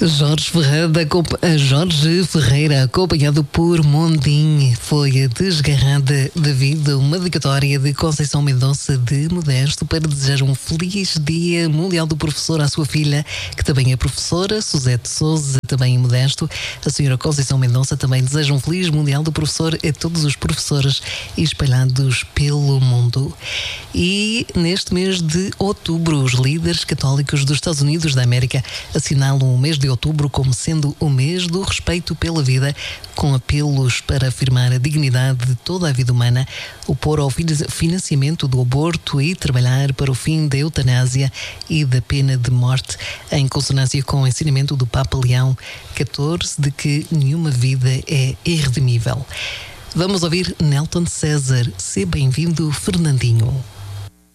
Jorge Ferreira, acompanhado por Mondim, foi desgarrada devido a uma dedicatória de Conceição Mendonça de Modesto para desejar um feliz Dia Mundial do Professor à sua filha, que também é professora, Suzete Souza, também em Modesto. A senhora Conceição Mendonça também deseja um feliz Mundial do Professor a todos os professores espalhados pelo mundo. E neste mês de outubro, os líderes católicos dos Estados Unidos da América assinalam o mês de outubro como sendo o mês do respeito pela vida, com apelos para afirmar a dignidade de toda a vida humana, opor ao financiamento do aborto e trabalhar para o fim da eutanásia e da pena de morte, em consonância com o ensinamento do Papa Leão XIV de que nenhuma vida é irredimível. Vamos ouvir Nelton César. Seja bem-vindo, Fernandinho.